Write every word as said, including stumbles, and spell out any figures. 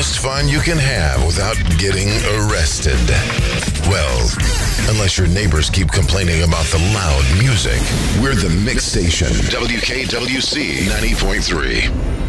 most fun you can have without getting arrested. Well, unless your neighbors keep complaining about the loud music. We're the Mix Station, W K W C ninety point three.